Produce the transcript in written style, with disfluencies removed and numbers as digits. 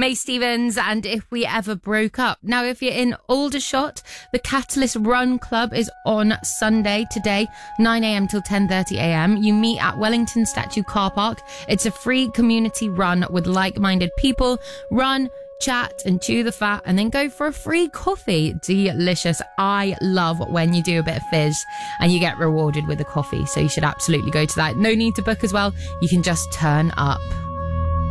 May Stevens and If We Ever Broke Up. Now, if you're in Aldershot, the Catalyst Run Club is on Sunday today, 9 a.m. till 10:30 a.m. You meet at Wellington Statue Car Park. It's a free community run with like-minded people. Run, chat and chew the fat and then go for a free coffee. Delicious. I love when you do a bit of fizz and you get rewarded with a coffee. So you should absolutely go to that. No need to book as well. You can just turn up.